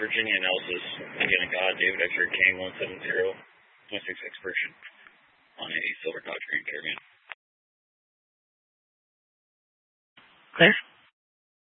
Virginia analysis. Again, God, David X-ray King 170, 26 expiration on a Silver Dodge Grand Caravan. Clear.